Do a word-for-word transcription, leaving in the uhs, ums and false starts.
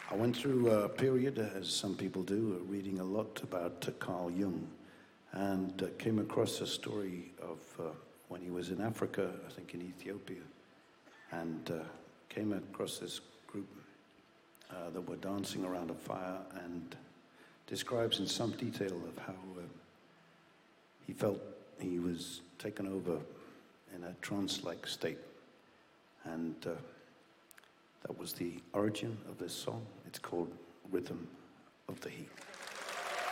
I went through a period, as some people do, reading a lot about uh, Carl Jung, and uh, came across a story of uh, when he was in Africa, I think in Ethiopia, and uh, came across this group uh, that were dancing around a fire, and describes in some detail of how uh, he felt he was taken over in a trance-like state. And uh, that was the origin of this song. It's called Rhythm of the Heat.